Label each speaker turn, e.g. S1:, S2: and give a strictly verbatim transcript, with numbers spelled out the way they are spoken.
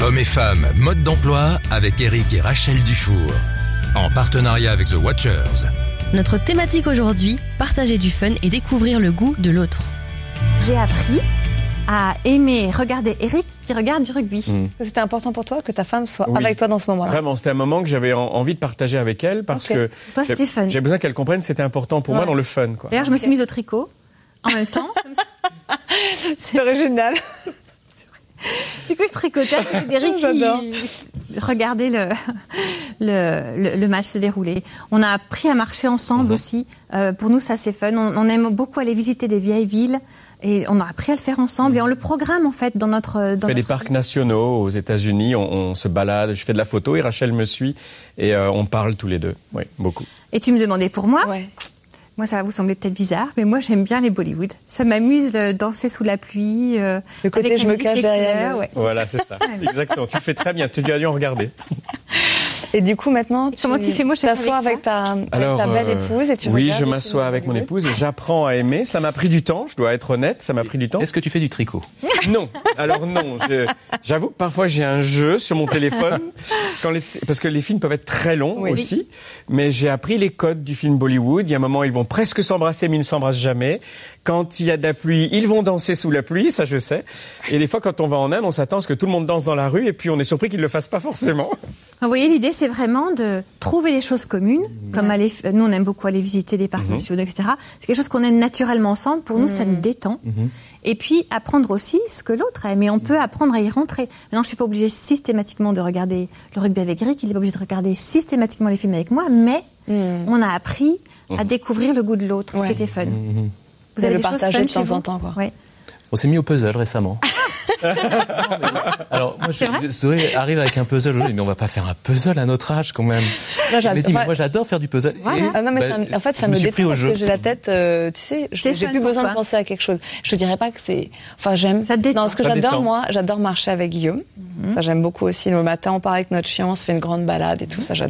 S1: Hommes et femmes, mode d'emploi avec Eric et Rachel Dufour. En partenariat avec The Watchers.
S2: Notre thématique aujourd'hui, partager du fun et découvrir le goût de l'autre.
S3: J'ai appris à aimer regarder Eric qui regarde du rugby.
S4: Mmh.
S5: C'était important pour toi que ta femme soit
S4: Oui.
S5: avec toi dans ce moment-là.
S4: Vraiment, c'était un moment que j'avais en- envie de partager avec elle parce
S5: Okay.
S4: que
S3: Toi, c'était
S4: j'ai-
S3: fun.
S4: j'ai besoin qu'elle comprenne que c'était important pour
S5: Ouais.
S4: moi dans le fun. Quoi.
S3: D'ailleurs, je me suis mise au tricot en même temps. Comme ça.
S5: C'est original.
S3: Du coup, je tricotais avec Eric
S5: J'adore.
S3: qui regardait le, le, le, le match se dérouler. On a appris à marcher ensemble
S4: Mhm.
S3: aussi. Euh, pour nous, ça, c'est fun. On, on aime beaucoup aller visiter des vieilles villes. Et on a appris à le faire ensemble. Et on le programme, en fait, dans notre... Dans
S4: On fait
S3: notre...
S4: des parcs nationaux aux États-Unis, on, on se balade, je fais de la photo et Rachel me suit et euh, on parle tous les deux. Oui, beaucoup.
S3: Et tu me demandais pour moi.
S5: Ouais.
S3: Moi, ça va vous sembler peut-être bizarre, mais moi, j'aime bien les Bollywood. Ça m'amuse de danser sous la pluie. Euh,
S5: Le côté
S3: avec
S5: je
S3: la
S5: me
S3: musique,
S5: cache
S3: les
S5: derrière
S3: couleurs,
S5: le-
S3: ouais, c'est
S4: Voilà,
S3: ça.
S4: c'est ça. Exactement. Tu le fais très bien. Tu as dû en regarder.
S5: Et du coup, maintenant, tu
S3: Comment tu fais, moi, je sais pas
S5: t'assois
S3: avec
S5: avec ta, avec
S4: Alors,
S5: ta belle
S4: euh,
S5: épouse et tu
S4: oui,
S5: regardes
S4: je
S5: et tu
S4: m'assois
S5: regardes
S4: avec mon
S5: les
S4: épouse et j'apprends à aimer. Ça m'a pris du temps, je dois être honnête, ça m'a pris du temps.
S6: Est-ce que tu fais du tricot?
S4: Non, alors non. je- J'avoue que parfois j'ai un jeu sur mon téléphone, quand les, parce que les films peuvent être très longs
S5: Oui.
S4: aussi. Mais j'ai appris les codes du film Bollywood. Il y a un moment, ils vont presque s'embrasser, mais ils ne s'embrassent jamais. Quand il y a de la pluie, ils vont danser sous la pluie, ça je sais. Et des fois, quand on va en Inde, on s'attend à ce que tout le monde danse dans la rue, et puis on est surpris qu'ils le fassent pas forcément.
S3: Vous voyez, l'idée, c'est vraiment de trouver des choses communes, comme aller, nous, on aime beaucoup aller visiter des parcs nationaux, et cetera. C'est quelque chose qu'on aime naturellement ensemble. Pour nous, ça nous détend. Et puis, apprendre aussi ce que l'autre aime. Et on peut apprendre à y rentrer. Maintenant, je suis pas obligée systématiquement de regarder le rugby avec Eric. Il est pas obligé de regarder systématiquement les films avec moi. Mais on a appris à découvrir le goût de l'autre, ce
S5: Ouais.
S3: qui était fun. Vous
S5: Et
S3: avez
S5: le
S3: des choses
S5: partager
S3: fun
S5: de
S3: chez
S5: temps
S3: vous
S5: en temps, quoi.
S3: Ouais.
S6: On s'est mis au puzzle récemment. Alors, moi, je,
S3: vrai
S6: Zoé arrive avec un puzzle aujourd'hui, mais on va pas faire un puzzle à notre âge quand même.
S5: Moi,
S6: Je me dis, mais
S5: enfin,
S6: moi, j'adore faire du puzzle.
S3: Voilà.
S6: Et,
S5: Ah non, mais
S6: bah,
S5: ça, en fait, ça
S6: je
S5: me,
S6: me suis pris
S5: détend
S6: au
S5: parce
S6: jeu.
S5: que j'ai la tête, euh, tu sais, je-
S3: C'est
S5: j'ai
S3: fun
S5: plus
S3: pour
S5: besoin
S3: toi.
S5: de penser à quelque chose. Je dirais pas que c'est, enfin, j'aime.
S3: Ça te détend.
S5: Non, ce que
S4: Ça
S5: j'adore,
S4: détend.
S5: moi, j'adore marcher avec Guillaume. Ça, j'aime beaucoup aussi. Le matin, on part avec notre chien, on se fait une grande balade et tout ça, j'adore.